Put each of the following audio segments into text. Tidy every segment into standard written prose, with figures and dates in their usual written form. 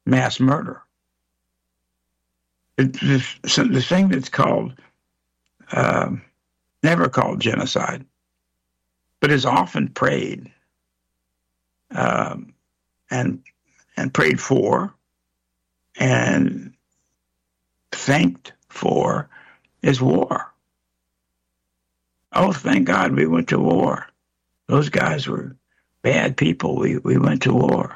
mass murder. The thing that's called, never called genocide, but is often prayed and prayed for and thanked for, is war. Oh, thank God we went to war. Those guys were bad people. We went to war.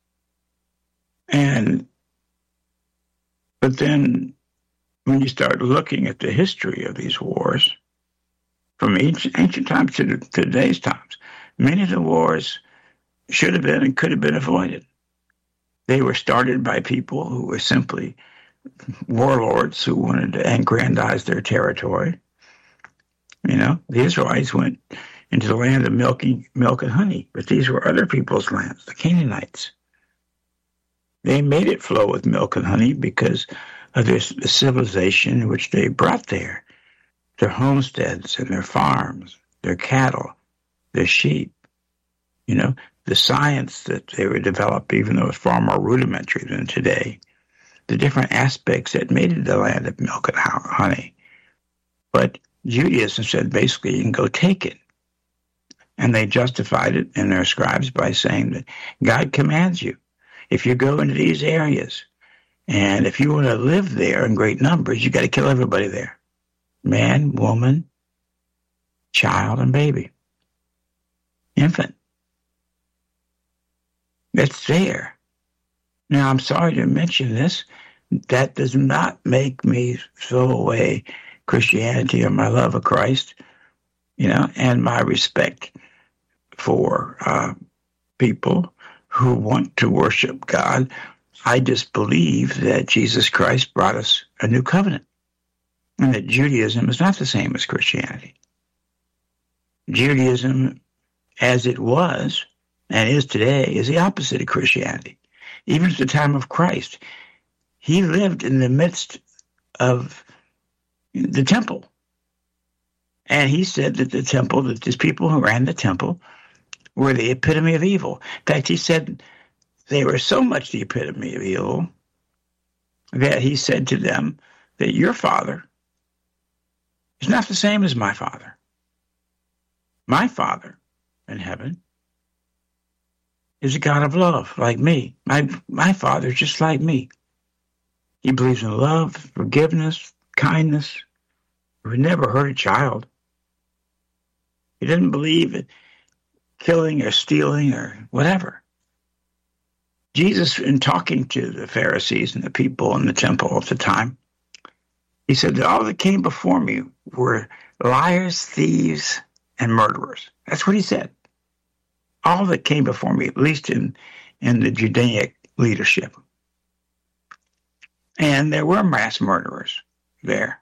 But then when you start looking at the history of these wars, from ancient times to today's times, many of the wars should have been and could have been avoided. They were started by people who were simply warlords who wanted to aggrandize their territory. You know, the Israelites went into the land of milk and honey, but these were other people's lands, the Canaanites. They made it flow with milk and honey because of the civilization which they brought there, their homesteads and their farms, their cattle, their sheep, you know, the science that they were developed, even though it was far more rudimentary than today, the different aspects that made it the land of milk and honey. But Judaism said basically you can go take it. And they justified it in their scribes by saying that God commands you. If you go into these areas, and if you want to live there in great numbers, you got to kill everybody there. Man, woman, child, and baby. Infant. That's there. Now, I'm sorry to mention this. That does not make me throw away Christianity or my love of Christ, you know, and my respect for people who want to worship God. I just believe that Jesus Christ brought us a new covenant and that Judaism is not the same as Christianity. Judaism, as it was and is today, is the opposite of Christianity. Even at the time of Christ, he lived in the midst of the temple. And he said that the temple, that these people who ran the temple were the epitome of evil. In fact, he said they were so much the epitome of evil that he said to them that your father is not the same as my father. My Father in heaven is a God of love, like me. My Father is just like me. He believes in love, forgiveness, kindness. He would never hurt a child. He doesn't believe in killing or stealing or whatever. Jesus, in talking to the Pharisees and the people in the temple at the time, he said that all that came before me were liars, thieves, and murderers. That's what he said. All that came before me, at least in the Judaic leadership. And there were mass murderers there.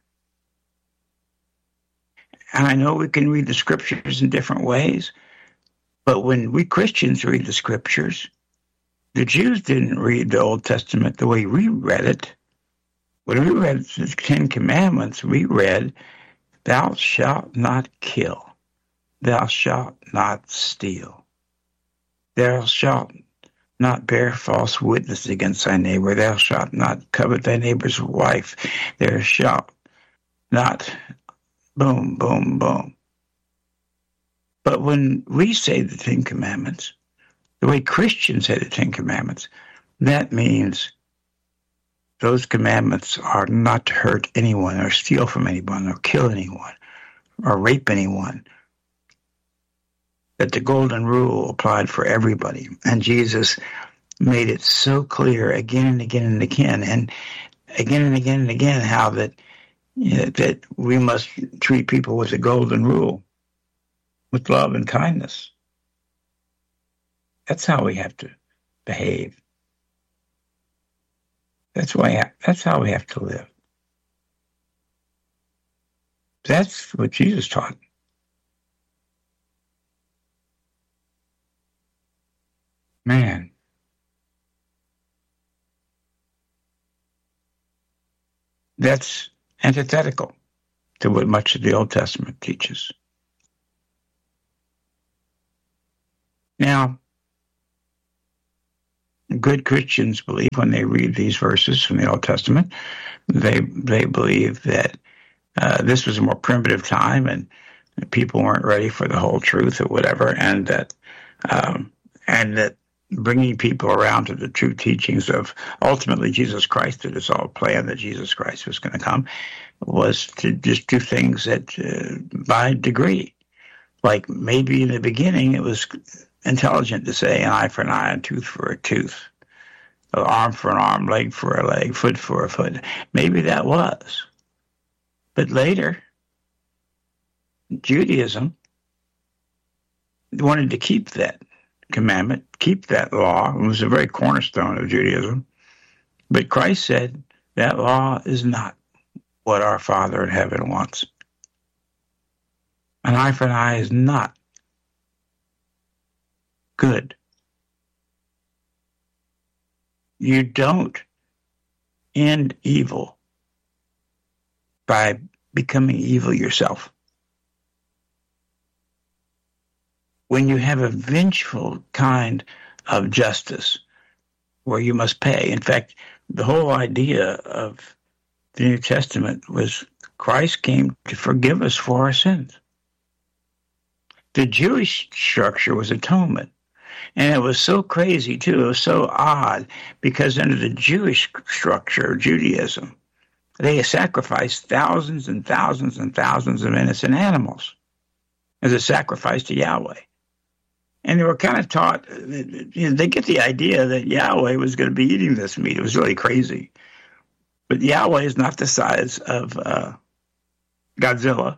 And I know we can read the scriptures in different ways, but when we Christians read the scriptures, the Jews didn't read the Old Testament the way we read it. When we read the Ten Commandments, we read, thou shalt not kill. Thou shalt not steal. Thou shalt not bear false witness against thy neighbor. Thou shalt not covet thy neighbor's wife. Thou shalt not, boom, boom, boom. But when we say the Ten Commandments, the way Christians say the Ten Commandments, that means those commandments are not to hurt anyone or steal from anyone or kill anyone or rape anyone. That the golden rule applied for everybody. And Jesus made it so clear again and again and again and again how that, you know, that we must treat people with the golden rule, with love and kindness. That's how we have to behave. That's how we have to live. That's what Jesus taught. Man. That's antithetical to what much of the Old Testament teaches. Now, good Christians believe when they read these verses from the Old Testament, they believe that this was a more primitive time and people weren't ready for the whole truth or whatever, and that bringing people around to the true teachings of ultimately Jesus Christ, that it's all planned that Jesus Christ was going to come, was to just do things that by degree. Like maybe in the beginning it was intelligent to say an eye for an eye, a tooth for a tooth, an arm for an arm, leg for a leg, foot for a foot. Maybe that was. But later, Judaism wanted to keep that commandment, keep that law. It was a very cornerstone of Judaism. But Christ said that law is not what our Father in heaven wants. An eye for an eye is not good. You don't end evil by becoming evil yourself. When you have a vengeful kind of justice where you must pay. In fact, the whole idea of the New Testament was Christ came to forgive us for our sins. The Jewish structure was atonement. And it was so crazy, too. It was so odd because under the Jewish structure of Judaism, they sacrificed thousands and thousands and thousands of innocent animals as a sacrifice to Yahweh. And they were kind of taught, they get the idea that Yahweh was going to be eating this meat. It was really crazy. But Yahweh is not the size of Godzilla.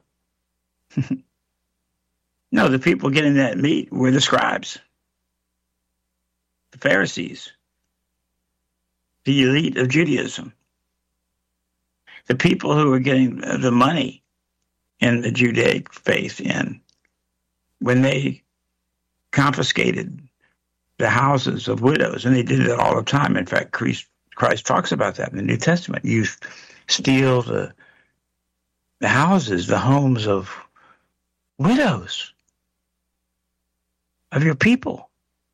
No, the people getting that meat were the scribes, the Pharisees, the elite of Judaism. The people who were getting the money in the Judaic faith when they confiscated the houses of widows, and they did it all the time. In fact, Christ talks about that in the New Testament. You steal the houses, the homes of widows, of your people.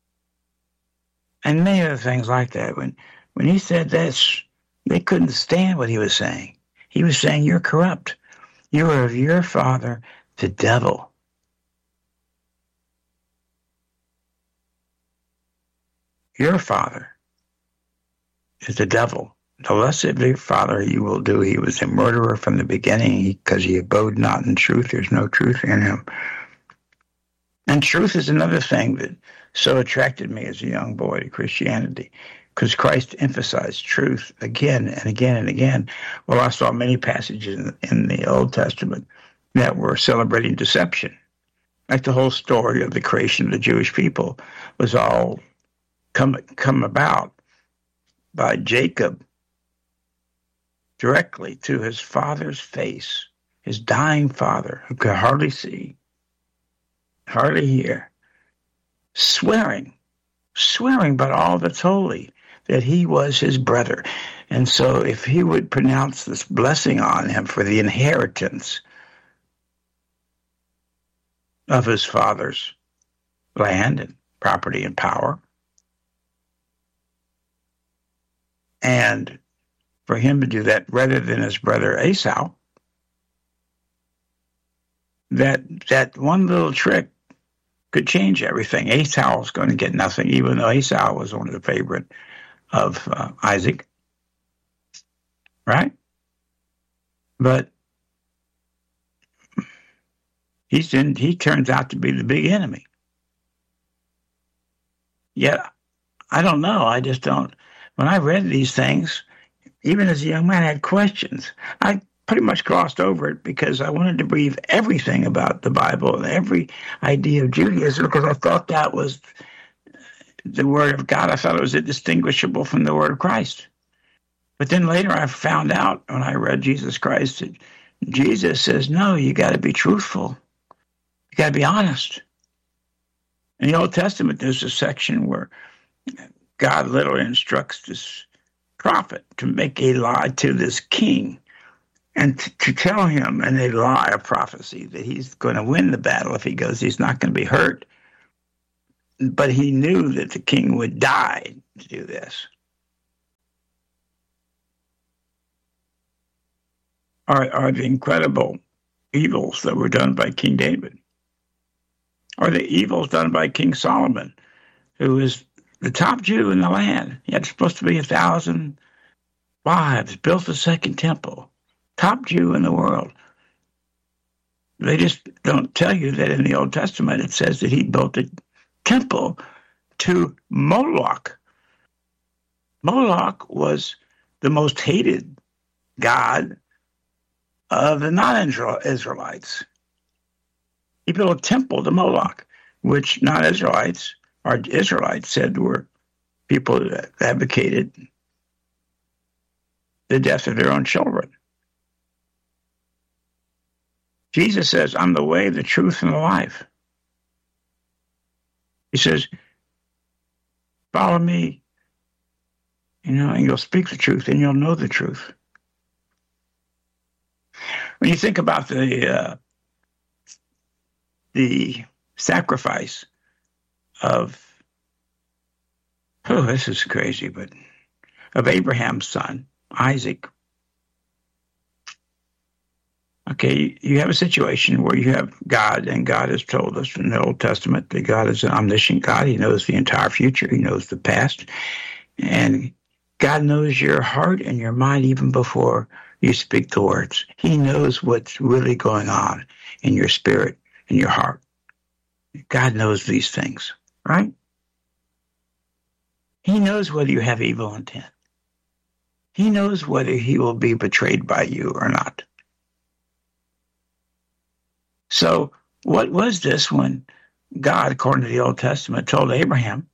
And many other things like that. When he said this, they couldn't stand what he was saying. He was saying, you're corrupt. You are of your father, the devil. Your father is the devil. The less of your father you will do. He was a murderer from the beginning because he abode not in truth. There's no truth in him. And truth is another thing that so attracted me as a young boy to Christianity, because Christ emphasized truth again and again and again. Well, I saw many passages in the Old Testament that were celebrating deception. Like the whole story of the creation of the Jewish people was all come about by Jacob directly to his father's face, his dying father, who could hardly see, hardly hear, swearing by all that's holy that he was his brother. And so if he would pronounce this blessing on him for the inheritance of his father's land and property and power, and for him to do that rather than his brother Esau, that one little trick could change everything. Esau was going to get nothing, even though Esau was one of the favorite of Isaac, right? But he turns out to be the big enemy. Yet, I don't know. I just don't. When I read these things, even as a young man, I had questions. I pretty much glossed over it because I wanted to believe everything about the Bible and every idea of Judaism, because I thought that was the Word of God. I thought it was indistinguishable from the Word of Christ. But then later I found out when I read Jesus Christ that Jesus says, no, you got to be truthful. You got to be honest. In the Old Testament, there's a section where God literally instructs this prophet to make a lie to this king and to tell him in a lie of prophecy that he's going to win the battle if he goes, he's not going to be hurt. but he knew that the king would die to do this. Are the incredible evils that were done by King David? Are the evils done by King Solomon, who is the top Jew in the land? He had supposed to be 1,000 wives, built the second temple, top Jew in the world. They just don't tell you that in the Old Testament it says that he built a temple to Moloch. Moloch was the most hated god of the non-Israelites. He built a temple to Moloch, which non-Israelites or Israelites said were people that advocated the death of their own children. Jesus says, I'm the way, the truth, and the life. He says, follow me, and you'll speak the truth, and you'll know the truth. When you think about the sacrifice of, this is crazy, but of Abraham's son, Isaac. Okay, you have a situation where you have God, and God has told us in the Old Testament that God is an omniscient God. He knows the entire future. He knows the past. And God knows your heart and your mind even before you speak the words. He knows what's really going on in your spirit, in your heart. God knows these things, right? He knows whether you have evil intent. He knows whether he will be betrayed by you or not. So what was this when God, according to the Old Testament, told Abraham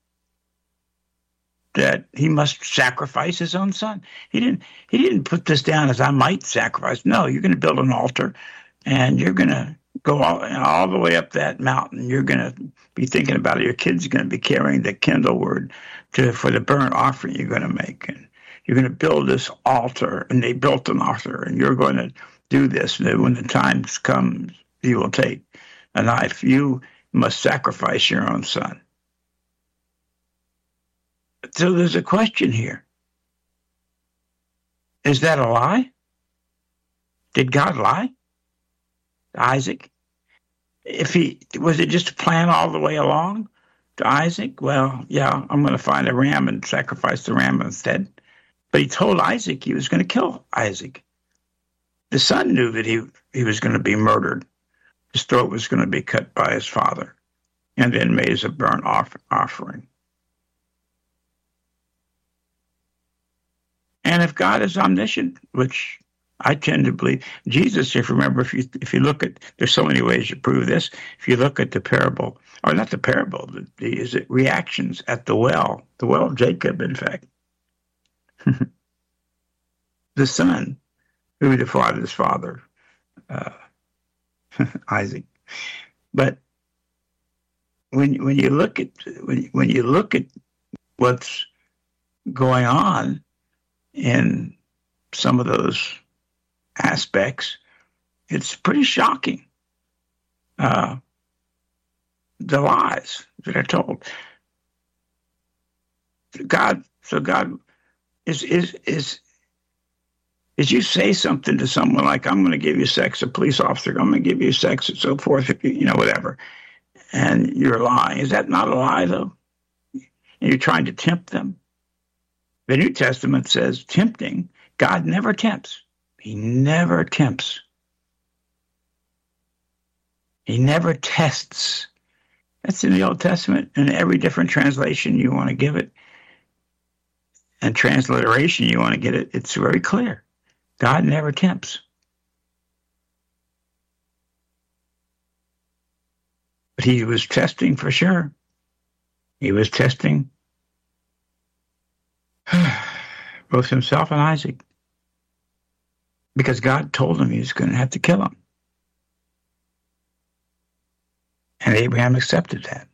that he must sacrifice his own son? He didn't put this down as I might sacrifice. No, you're going to build an altar, and you're going to go all the way up that mountain. You're going to be thinking about it. Your kids are going to be carrying the kindle wood for the burnt offering you're going to make. And you're going to build this altar, and they built an altar, and you're going to do this. And when the time comes, you will take a knife. You must sacrifice your own son. So there's a question here. Is that a lie? Did God lie to Isaac? Was it just a plan all the way along to Isaac? Well, yeah, I'm going to find a ram and sacrifice the ram instead. But he told Isaac he was going to kill Isaac. The son knew that he was going to be murdered. His throat was going to be cut by his father, and then made as a burnt offering. And if God is omniscient, which I tend to believe, Jesus, if you remember, if you look at, there's so many ways to prove this. If you look at the parable, or not the parable, the reactions at the well of Jacob, in fact. The son who defrauded his father, Isaac. But when you look at what's going on in some of those aspects, it's pretty shocking. The lies that are told. God is you say something to someone like, I'm going to give you sex, a police officer, I'm going to give you sex, and so forth, whatever, and you're lying. Is that not a lie, though? And you're trying to tempt them? The New Testament says tempting. God never tempts. He never tempts. He never tests. That's in the Old Testament, and every different translation you want to give it, and transliteration you want to get it, it's very clear. God never tempts. But he was testing for sure. He was testing both himself and Isaac, because God told him he was going to have to kill him. And Abraham accepted that.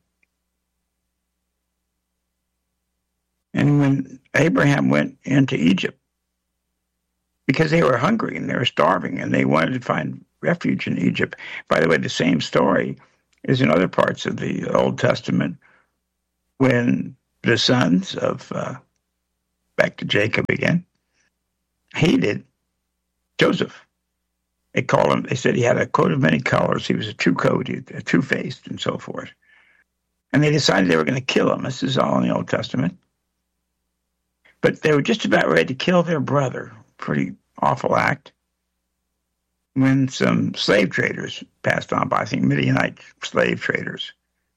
And when Abraham went into Egypt, because they were hungry and they were starving and they wanted to find refuge in Egypt. By the way, the same story is in other parts of the Old Testament when the sons of, back to Jacob again, hated Joseph. They said he had a coat of many colors. He was a two-faced, and so forth. And they decided they were going to kill him. This is all in the Old Testament. But they were just about ready to kill their brother. Pretty awful act. When some slave traders passed on by, I think Midianite slave traders.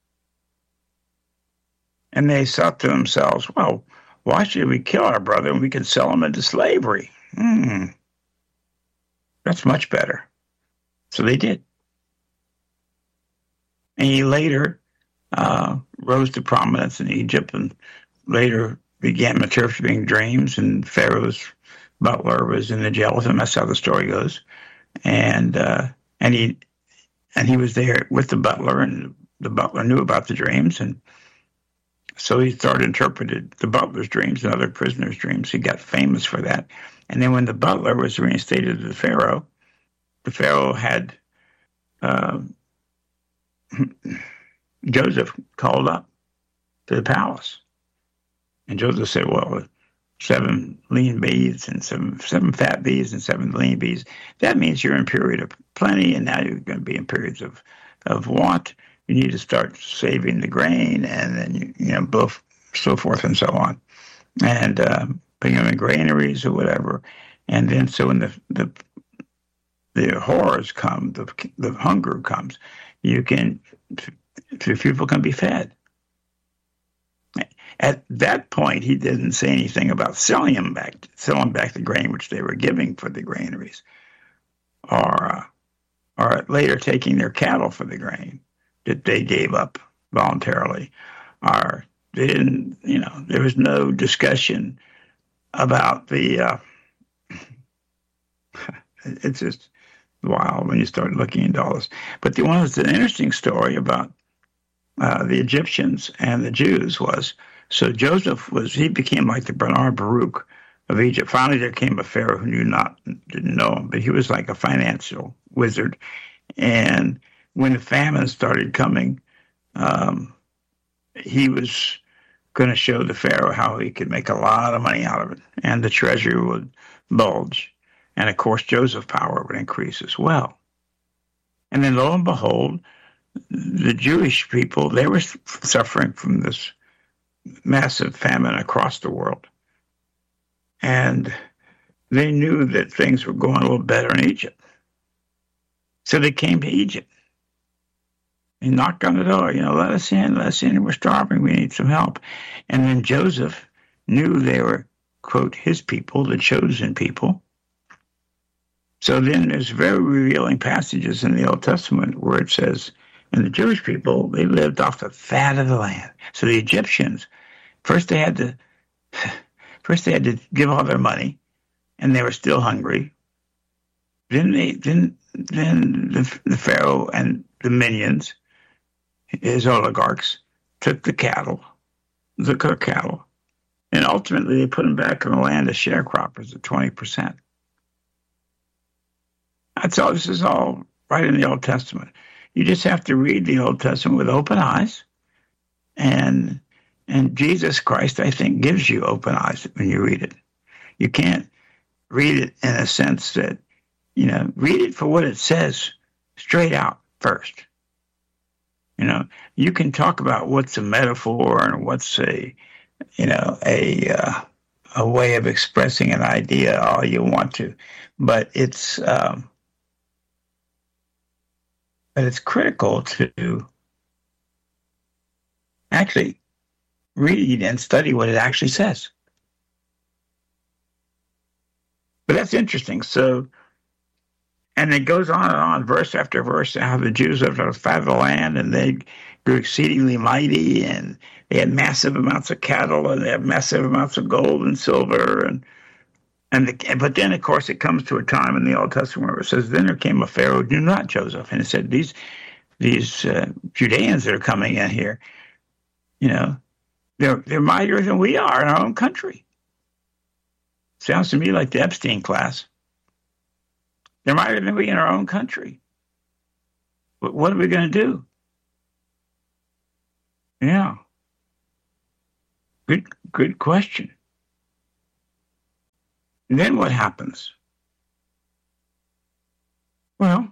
And they thought to themselves, well, why should we kill our brother when we can sell him into slavery? That's much better. So they did. And he later rose to prominence in Egypt and later began interpreting dreams, and Pharaoh's butler was in the jail with him. That's how the story goes. And he was there with the butler, and the butler knew about the dreams, and so he started interpreting the butler's dreams and other prisoners' dreams. He got famous for that. And then when the butler was reinstated to the Pharaoh had Joseph called up to the palace. And Joseph said, well, 7 lean bees and seven fat bees and 7 lean bees, that means you're in a period of plenty, and now you're going to be in periods of want. You need to start saving the grain, and then both so forth and so on, and putting them in granaries or whatever. And then so when the horrors come, the hunger comes, people can be fed. At that point, he didn't say anything about selling back the grain which they were giving for the granaries, or later taking their cattle for the grain that they gave up voluntarily. Or they didn't, there was no discussion about the. It's just wild when you start looking into all this. But the one that's an interesting story about the Egyptians and the Jews was. So Joseph he became like the Bernard Baruch of Egypt. Finally, there came a Pharaoh who didn't know him, but he was like a financial wizard. And when the famine started coming, he was going to show the Pharaoh how he could make a lot of money out of it, and the treasury would bulge. And of course, Joseph's power would increase as well. And then lo and behold, the Jewish people, they were suffering from this massive famine across the world. And they knew that things were going a little better in Egypt. So they came to Egypt. They knocked on the door, let us in, we're starving, we need some help. And then Joseph knew they were, quote, his people, the chosen people. So then there's very revealing passages in the Old Testament where it says, and the Jewish people, they lived off the fat of the land. So the Egyptians, first they had to give all their money, and they were still hungry. Then the Pharaoh and the minions, his oligarchs, took their cattle, and ultimately they put them back in the land as sharecroppers at 20%. That's all. This is all right in the Old Testament. You just have to read the Old Testament with open eyes, and Jesus Christ, I think, gives you open eyes when you read it. You can't read it in a sense that, read it for what it says straight out first. You can talk about what's a metaphor and what's a way of expressing an idea all you want to, but it's critical to actually read and study what it actually says. But that's interesting. So, and it goes on and on, verse after verse, how the Jews lived on the fat of the land, and they grew exceedingly mighty, and they had massive amounts of cattle, and they had massive amounts of gold and silver, but then, of course, it comes to a time in the Old Testament where it says, then there came a Pharaoh who knew not Joseph. And it said, these Judeans that are coming in here, they're mightier than we are in our own country. Sounds to me like the Epstein class. They're mightier than we in our own country. What are we going to do? Yeah. Good question. And then what happens? Well,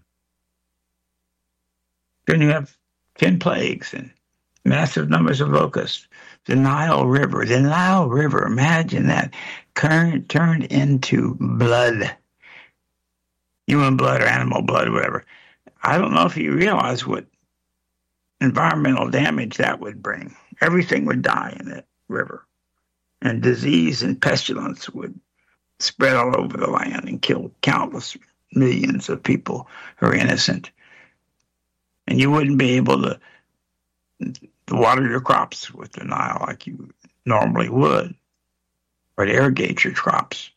then you have 10 plagues and massive numbers of locusts. The Nile River, imagine that, current turned into blood. Human blood or animal blood, whatever. I don't know if you realize what environmental damage that would bring. Everything would die in that river. And disease and pestilence would spread all over the land and kill countless millions of people who are innocent. And you wouldn't be able to water your crops with the Nile like you normally would, or to irrigate your crops.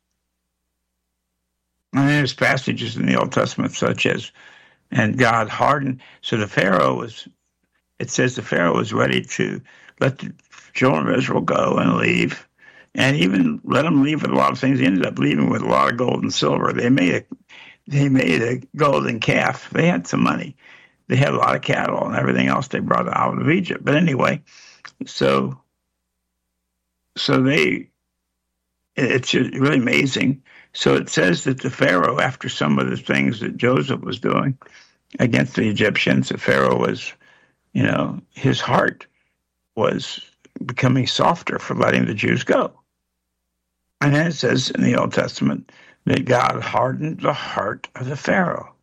And there's passages in the Old Testament such as, and God hardened, so it says the Pharaoh was ready to let the children of Israel go and leave, and even let them leave with a lot of things. They ended up leaving with a lot of gold and silver. They made a golden calf. They had some money. They had a lot of cattle and everything else they brought out of Egypt. But anyway, so it's really amazing. So it says that the Pharaoh, after some of the things that Joseph was doing against the Egyptians, the Pharaoh was, his heart was becoming softer for letting the Jews go. And then it says in the Old Testament that God hardened the heart of the Pharaoh.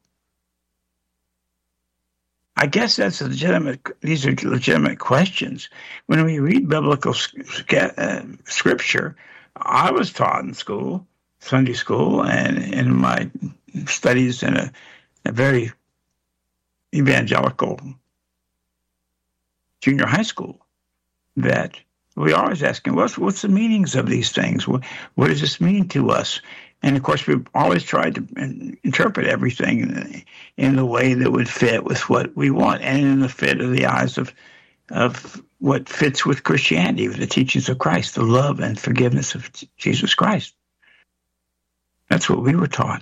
I guess these are legitimate questions. When we read biblical scripture, I was taught in school, Sunday school, and in my studies in a very evangelical junior high school, that we are always asking, what's the meanings of these things? What does this mean to us? And of course, we've always tried to interpret everything in the way that would fit with what we want, and in the fit of the eyes of what fits with Christianity, with the teachings of Christ, the love and forgiveness of Jesus Christ. That's what we were taught.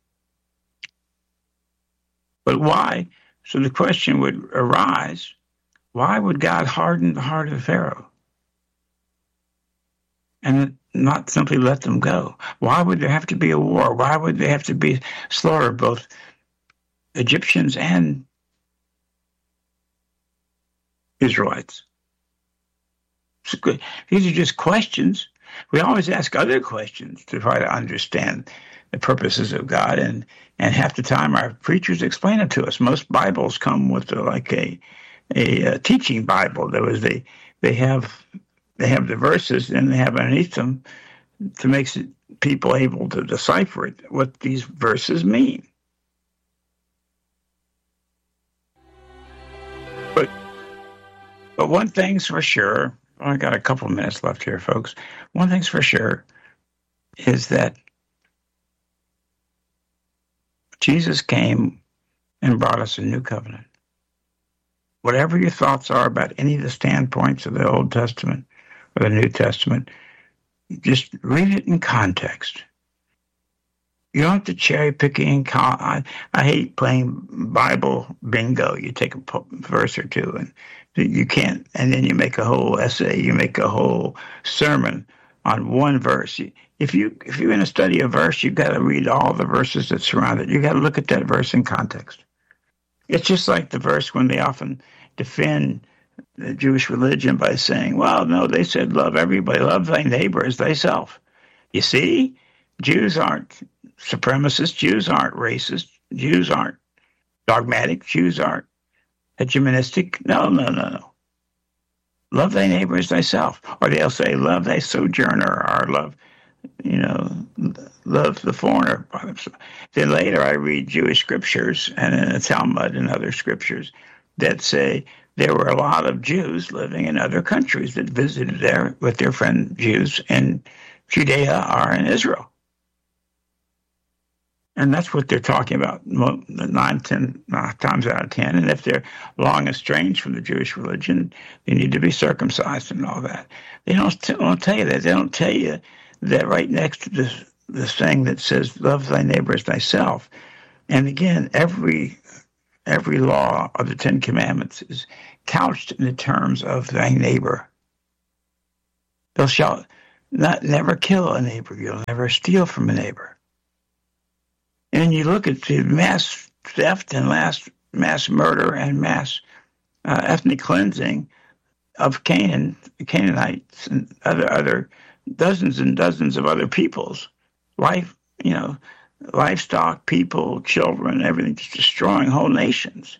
But why? So the question would arise, why would God harden the heart of Pharaoh and not simply let them go? Why would there have to be a war? Why would they have to be slaughtered, both Egyptians and Israelites? These are just questions. We always ask other questions to try to understand the purposes of God, and half the time our preachers explain it to us. Most Bibles come with a teaching Bible. They have the verses, and they have underneath them to make people able to decipher it, what these verses mean. But one thing's for sure, I got a couple of minutes left here, folks. One thing's for sure is that Jesus came and brought us a new covenant. Whatever your thoughts are about any of the standpoints of the Old Testament or the New Testament, just read it in context. You don't have to cherry picking. I hate playing Bible bingo. You take a verse or two and you can't, and then you make a whole essay. You make a whole sermon on one verse. If you're going to study a verse, you've got to read all the verses that surround it. You've got to look at that verse in context. It's just like the verse when they often defend the Jewish religion by saying, well, no, they said love everybody, love thy neighbor as thyself. You see, Jews aren't supremacists, Jews aren't racist, Jews aren't dogmatic, Jews aren't hegemonistic. No. Love thy neighbor as thyself. Or they'll say, love thy sojourner, or love the foreigner. Then later I read Jewish scriptures and in the Talmud and other scriptures that say there were a lot of Jews living in other countries that visited there with their friend Jews in Judea or in Israel. And that's what they're talking about 9 times out of 10. And if they're long estranged from the Jewish religion, they need to be circumcised and all that. They don't tell you that. They don't tell you that right next to this thing that says, love thy neighbor as thyself. And again, every law of the Ten Commandments is couched in the terms of thy neighbor. Thou shalt never kill a neighbor. You'll never steal from a neighbor. And you look at the mass theft and mass murder and mass ethnic cleansing of Canaanites and other dozens and dozens of other peoples, livestock, people, children, everything, just destroying whole nations.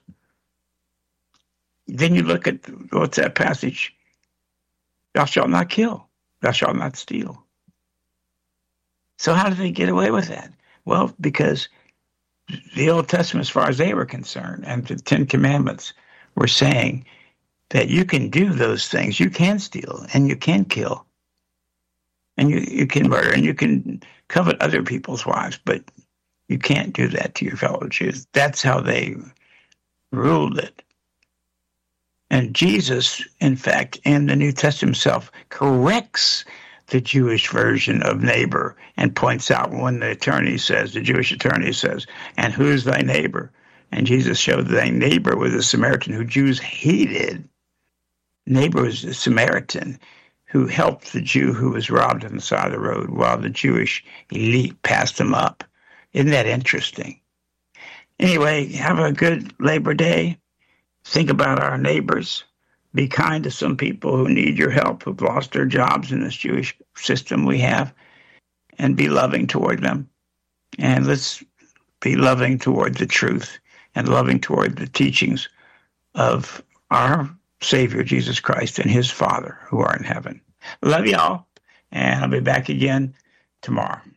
Then you look at, what's that passage? Thou shalt not kill. Thou shalt not steal. So how did they get away with that? Well, because the Old Testament, as far as they were concerned, and the Ten Commandments were saying that you can do those things. You can steal, and you can kill, and you can murder, and you can covet other people's wives, but you can't do that to your fellow Jews. That's how they ruled it. And Jesus, in fact, in the New Testament himself, corrects the Jewish version of neighbor and points out when the Jewish attorney says, and who's thy neighbor? And Jesus showed that thy neighbor was a Samaritan who Jews hated. Neighbor was a Samaritan who helped the Jew who was robbed on the side of the road while the Jewish elite passed him up. Isn't that interesting? Anyway, have a good Labor Day. Think about our neighbors. Be kind to some people who need your help, who've lost their jobs in this Jewish system we have, and be loving toward them. And let's be loving toward the truth and loving toward the teachings of our Savior, Jesus Christ, and his Father who are in heaven. Love y'all, and I'll be back again tomorrow.